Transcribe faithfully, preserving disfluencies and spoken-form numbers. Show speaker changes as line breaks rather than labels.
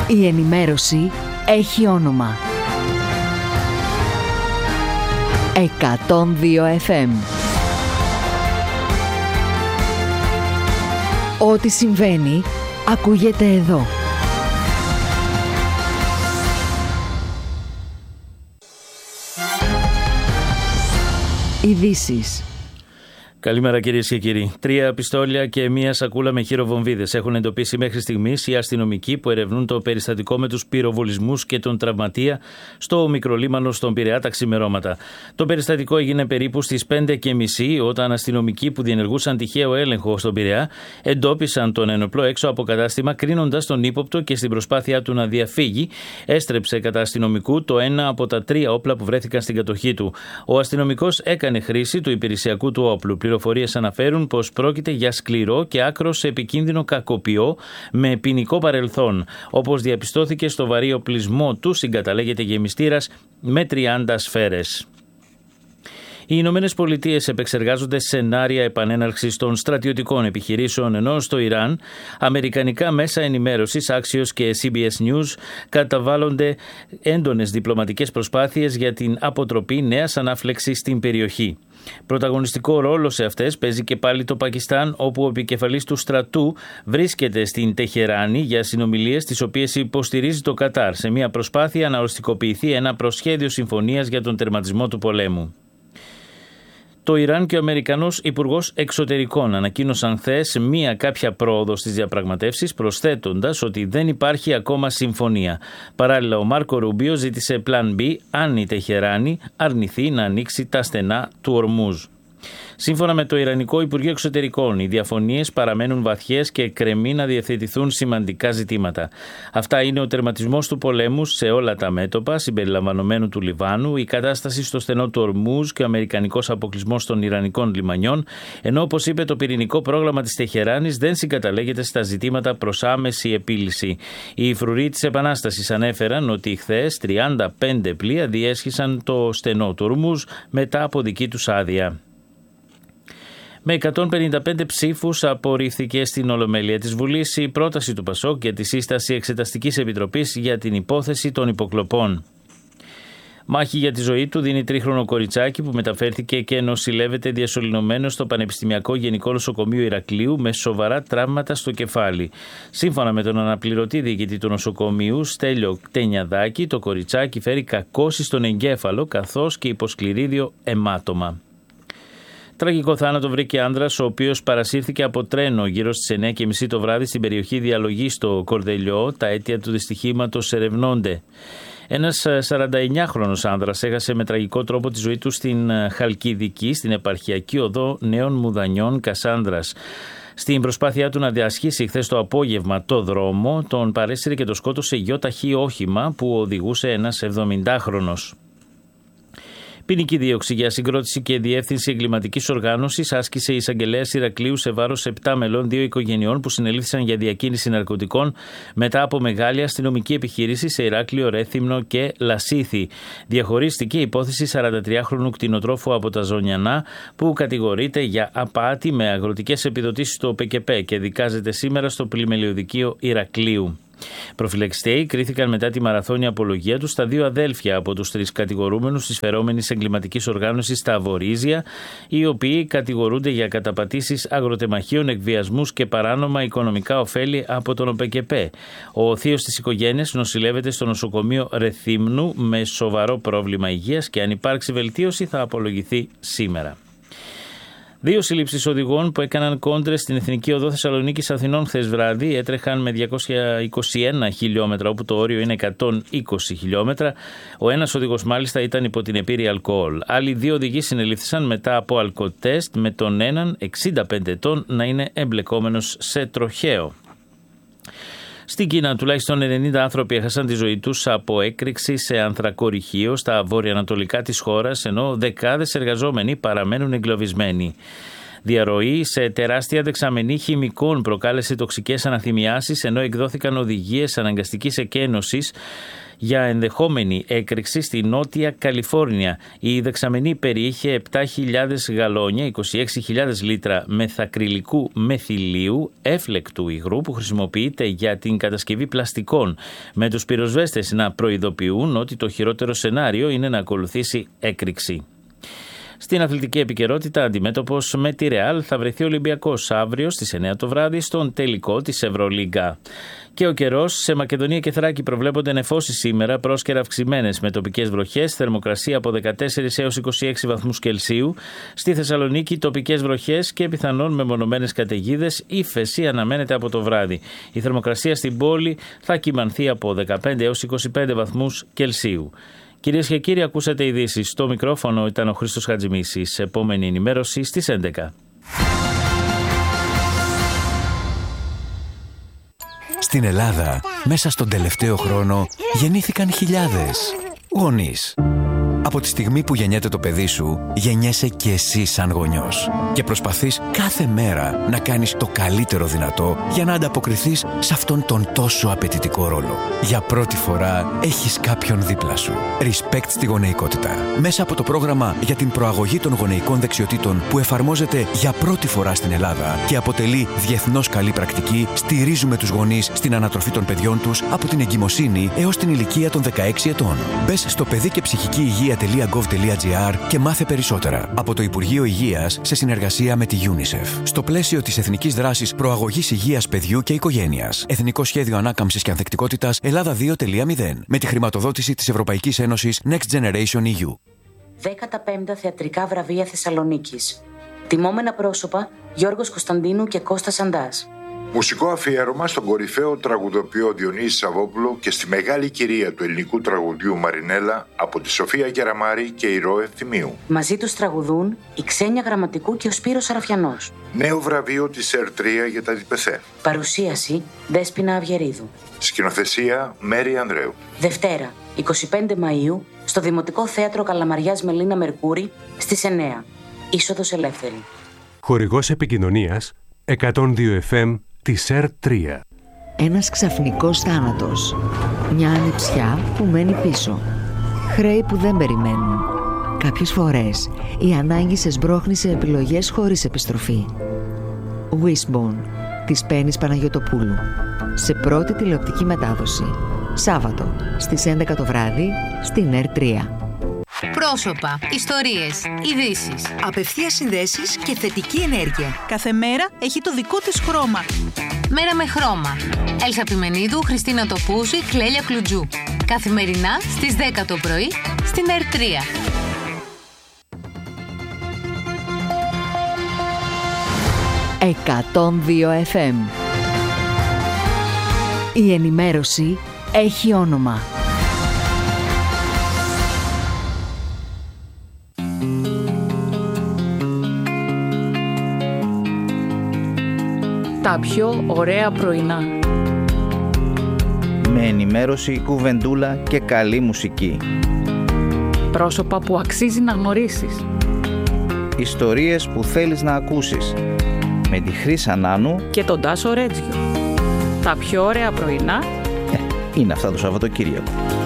Η ενημέρωση έχει όνομα. εκατόν δύο εφ εμ. Ό,τι συμβαίνει, ακούγεται εδώ. Ειδήσεις.
Καλημέρα κυρίες και κύριοι. Τρία πιστόλια και μία σακούλα με χειροβομβίδες έχουν εντοπίσει μέχρι στιγμής οι αστυνομικοί που ερευνούν το περιστατικό με τους πυροβολισμούς και τον τραυματία στο μικρολίμανο στον Πειραιά τα ξημερώματα. Το περιστατικό έγινε περίπου στις πέντε και μισή όταν αστυνομικοί που διενεργούσαν τυχαίο έλεγχο στον Πειραιά εντόπισαν τον ενοπλό έξω από κατάστημα, κρίνοντας τον ύποπτο και στην προσπάθειά του να διαφύγει έστρεψε κατά αστυνομικού το ένα από τα τρία όπλα που βρέθηκαν στην κατοχή του. Ο αστυνομικός έκανε χρήση του υπηρεσιακού του όπλου. Πληροφορίες αναφέρουν πως πρόκειται για σκληρό και άκρως επικίνδυνο κακοποιό με ποινικό παρελθόν. Όπως διαπιστώθηκε, στο βαρύ οπλισμό του συγκαταλέγεται γεμιστήρας με τριάντα σφαίρες. Οι Ηνωμένες Πολιτείες επεξεργάζονται σενάρια επανέναρξης των στρατιωτικών επιχειρήσεων, ενώ στο Ιράν αμερικανικά μέσα ενημέρωσης Axios και σι μπι ες News καταβάλλονται έντονες διπλωματικές προσπάθειες για την αποτροπή νέας ανάφλεξης στην περιοχή. Πρωταγωνιστικό ρόλο σε αυτές παίζει και πάλι το Πακιστάν, όπου ο επικεφαλής του στρατού βρίσκεται στην Τεχεράνη για συνομιλίες τις οποίες υποστηρίζει το Κατάρ σε μια προσπάθεια να οριστικοποιηθεί ένα προσχέδιο συμφωνίας για τον τερματισμό του πολέμου. Το Ιράν και ο Αμερικανός Υπουργός Εξωτερικών ανακοίνωσαν χθες μία κάποια πρόοδο στις διαπραγματεύσεις, προσθέτοντας ότι δεν υπάρχει ακόμα συμφωνία. Παράλληλα, ο Μάρκο Ρούμπιο ζήτησε πλάν B αν η Τεχεράνη αρνηθεί να ανοίξει τα στενά του Ορμούζ. Σύμφωνα με το Ιρανικό Υπουργείο Εξωτερικών, οι διαφωνίες παραμένουν βαθιές και εκκρεμεί να διευθετηθούν σημαντικά ζητήματα. Αυτά είναι ο τερματισμός του πολέμου σε όλα τα μέτωπα, συμπεριλαμβανομένου του Λιβάνου, η κατάσταση στο στενό του Ορμούζ και ο αμερικανικός αποκλεισμός των Ιρανικών λιμανιών, ενώ, όπως είπε, το πυρηνικό πρόγραμμα της Τεχεράνης δεν συγκαταλέγεται στα ζητήματα προς άμεση επίλυση. Οι φρουροί της Επανάστασης ανέφεραν ότι χθες τριάντα πέντε πλοία διέσχισαν το στενό του Ορμούζ μετά από δική τους άδεια. Με εκατόν πενήντα πέντε ψήφους απορρίφθηκε στην Ολομέλεια της Βουλής η πρόταση του ΠΑΣΟΚ για τη σύσταση Εξεταστικής Επιτροπής για την υπόθεση των υποκλοπών. Μάχη για τη ζωή του δίνει τρίχρονο κοριτσάκι που μεταφέρθηκε και νοσηλεύεται διασωληνωμένο στο Πανεπιστημιακό Γενικό Νοσοκομείο Ηρακλείου με σοβαρά τραύματα στο κεφάλι. Σύμφωνα με τον αναπληρωτή διοικητή του νοσοκομείου, Στέλιο Κτενιαδάκη, το κοριτσάκι φέρει κακώσεις στον εγκέφαλο καθώς και υποσκληρίδιο αιμάτωμα. Τραγικό θάνατο βρήκε άνδρας, ο οποίος παρασύρθηκε από τρένο γύρω στις εννιά και μισή το βράδυ στην περιοχή Διαλογής στο Κορδελιό. Τα αίτια του δυστυχήματος ερευνώνται. Ένας σαρανταεννιάχρονος άνδρας έχασε με τραγικό τρόπο τη ζωή του στην Χαλκιδική, στην επαρχιακή οδό Νέων Μουδανιών Κασάνδρας. Στην προσπάθειά του να διασχίσει χθες το απόγευμα το δρόμο, τον παρέσυρε και το σκότωσε γιο-ταχύ όχημα που οδηγούσε ένας εβδομηντάχρονος. Ποινική δίωξη για συγκρότηση και διεύθυνση εγκληματικής οργάνωσης άσκησε η εισαγγελέας Ηρακλείου σε βάρος επτά μελών δύο οικογενειών που συνελήφθησαν για διακίνηση ναρκωτικών μετά από μεγάλη αστυνομική επιχείρηση σε Ηράκλειο, Ρέθυμνο και Λασίθι. Διαχωρίστηκε η υπόθεση σαραντατριάχρονου κτηνοτρόφου από τα Ζωνιανά που κατηγορείται για απάτη με αγροτικές επιδοτήσεις στο ΠΚΠ και δικάζεται σήμερα στο Πλημελιωδικείο Ηρακλείου. Προφυλακιστέοι κρίθηκαν μετά τη μαραθώνια απολογία τους στα δύο αδέλφια από τους τρεις κατηγορούμενους της φερόμενης εγκληματικής οργάνωσης στα Βορίζια, οι οποίοι κατηγορούνται για καταπατήσεις αγροτεμαχίων, εκβιασμούς και παράνομα οικονομικά ωφέλη από τον ΟΠΚΠ. Ο θείος της οικογένειας νοσηλεύεται στο νοσοκομείο Ρεθύμνου με σοβαρό πρόβλημα υγείας και αν υπάρξει βελτίωση θα απολογηθεί σήμερα. Δύο συλλήψεις οδηγών που έκαναν κόντρες στην Εθνική Οδό Θεσσαλονίκης Αθηνών χθες βράδυ έτρεχαν με διακόσια είκοσι ένα χιλιόμετρα, όπου το όριο είναι εκατόν είκοσι χιλιόμετρα. Ο ένας οδηγός μάλιστα ήταν υπό την επίρρεια αλκοόλ. Άλλοι δύο οδηγοί συνελήφθησαν μετά από αλκοτέστ, με τον έναν εξήντα πέντε ετών να είναι εμπλεκόμενος σε τροχαίο. Στην Κίνα, τουλάχιστον ενενήντα άνθρωποι έχασαν τη ζωή τους από έκρηξη σε ανθρακορυχείο στα βόρεια-ανατολικά της χώρας, ενώ δεκάδες εργαζόμενοι παραμένουν εγκλωβισμένοι. Διαρροή σε τεράστια δεξαμενή χημικών προκάλεσε τοξικές αναθυμιάσεις, ενώ εκδόθηκαν οδηγίες αναγκαστικής εκένωσης για ενδεχόμενη έκρηξη στη Νότια Καλιφόρνια. Η δεξαμενή περιείχε επτά χιλιάδες γαλόνια, είκοσι έξι χιλιάδες λίτρα μεθακριλικού μεθυλίου, έφλεκτου υγρού που χρησιμοποιείται για την κατασκευή πλαστικών, με τους πυροσβέστες να προειδοποιούν ότι το χειρότερο σενάριο είναι να ακολουθήσει έκρηξη. Στην αθλητική επικαιρότητα, αντιμέτωπος με τη Ρεάλ θα βρεθεί ο Ολυμπιακός αύριο στις εννιά το βράδυ στον τελικό της Ευρωλίγκα. Και ο καιρός: σε Μακεδονία και Θράκη προβλέπονται νεφώσεις σήμερα, πρόσκαιρα αυξημένες με τοπικές βροχές, θερμοκρασία από δεκατέσσερα έως είκοσι έξι βαθμούς Κελσίου. Στη Θεσσαλονίκη τοπικές βροχές και πιθανόν μεμονωμένες καταιγίδες, ύφεση αναμένεται από το βράδυ. Η θερμοκρασία στην πόλη θα κυμανθεί από δεκαπέντε έως είκοσι πέντε βαθμούς Κελσίου. Κυρίες και κύριοι, ακούσατε ειδήσεις. Στο μικρόφωνο ήταν ο Χρήστος Χατζημίσης. Επόμενη ενημέρωση στις έντεκα.
Στην Ελλάδα, μέσα στον τελευταίο χρόνο, γεννήθηκαν χιλιάδες γονείς. Από τη στιγμή που γεννιέται το παιδί σου, γεννιέσαι και εσύ σαν γονιός. Και προσπαθείς κάθε μέρα να κάνεις το καλύτερο δυνατό για να ανταποκριθείς σε αυτόν τον τόσο απαιτητικό ρόλο. Για πρώτη φορά έχεις κάποιον δίπλα σου. Respect στη γονεϊκότητα. Μέσα από το πρόγραμμα για την προαγωγή των γονεϊκών δεξιοτήτων που εφαρμόζεται για πρώτη φορά στην Ελλάδα και αποτελεί διεθνώς καλή πρακτική, στηρίζουμε τους γονείς στην ανατροφή των παιδιών τους από την εγκυμοσύνη έως την ηλικία των δεκαέξι ετών. Μπες στο παιδί και ψυχική υγεία τελεία γκοβ τελεία τζι άρ και μάθε περισσότερα από το Υπουργείο Υγείας σε συνεργασία με τη UNICEF. Στο πλαίσιο της Εθνικής Δράσης Προαγωγής Υγείας Παιδιού και Οικογένειας. Εθνικό Σχέδιο Ανάκαμψης και Ανθεκτικότητας Ελλάδα δύο κόμμα μηδέν. Με τη χρηματοδότηση της Ευρωπαϊκής Ένωσης Next Generation ι γιου.
δέκατα πέμπτα Θεατρικά Βραβεία Θεσσαλονίκης. Τιμόμενα πρόσωπα Γιώργος Κωνσταντίνου και Κώστας Αντάς.
Μουσικό αφιέρωμα στον κορυφαίο τραγουδοποιό Διονύση Σαββόπουλο και στη μεγάλη κυρία του ελληνικού τραγουδιού Μαρινέλα από τη Σοφία Κεραμάρη και η Ρο Ευθυμίου.
Μαζί τους τραγουδούν η Ξένια Γραμματικού και ο Σπύρος Σαραφιανός.
Νέο βραβείο της ΕΡ τρία για τα ΔΠΘ.
Παρουσίαση Δέσποινα Αυγερίδου.
Σκηνοθεσία Μέρη Ανδρέου.
Δευτέρα, εικοστή πέμπτη Μαΐου, στο Δημοτικό Θέατρο Καλαμαριάς Μελίνα Μερκούρη, στις εννιά. Είσοδος ελεύθερη.
Χορηγός επικοινωνίας εκατόν δύο εφ εμ της ΕΡ τρία.
Ένας ξαφνικός θάνατος. Μια ανιψιά που μένει πίσω. Χρέη που δεν περιμένουν. Κάποιες φορές η ανάγκη σε σμπρώχνει σε επιλογές χωρίς επιστροφή. Wishbone της Πέννης Παναγιωτοπούλου. Σε πρώτη τηλεοπτική μετάδοση. Σάββατο στις έντεκα το βράδυ στην ΕΡ τρία.
Πρόσωπα, ιστορίες, ειδήσεις,
απευθείας συνδέσεις και θετική ενέργεια.
Κάθε μέρα έχει το δικό της χρώμα.
Μέρα με χρώμα. Έλσα Πιμενίδου, Χριστίνα Τοπούζη, Κλέλια Κλουτζού. Καθημερινά στις δέκα το πρωί στην ΕΡ τρία.
εκατόν δύο εφ εμ. Η ενημέρωση έχει όνομα.
Τα πιο ωραία πρωινά.
Με ενημέρωση, κουβεντούλα και καλή μουσική.
Πρόσωπα που αξίζει να γνωρίσεις.
Ιστορίες που θέλεις να ακούσεις. Με τη Χρύσα Νάνου
και τον Τάσο Ρέτζιο. Τα πιο ωραία πρωινά
ε, είναι αυτά το Σαββατοκύριακο.